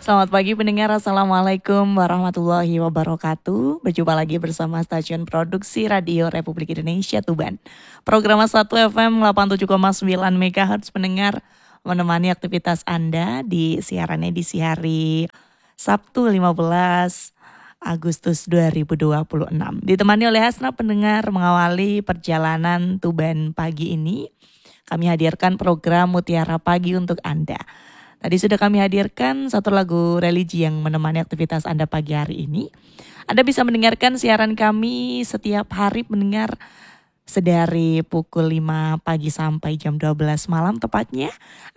Selamat pagi pendengar, Assalamualaikum warahmatullahi wabarakatuh. Berjumpa lagi bersama stasiun produksi Radio Republik Indonesia Tuban. Program 1 FM 87,9 MHz pendengar menemani aktivitas Anda di siaran edisi hari Sabtu 15 Agustus 2026. Ditemani oleh Hasna pendengar mengawali perjalanan Tuban pagi ini. Kami hadirkan program Mutiara Pagi untuk Anda. Tadi sudah kami hadirkan satu lagu religi yang menemani aktivitas Anda pagi hari ini. Anda bisa mendengarkan siaran kami setiap hari mendengar sedari pukul 5 pagi sampai jam 12 malam tepatnya.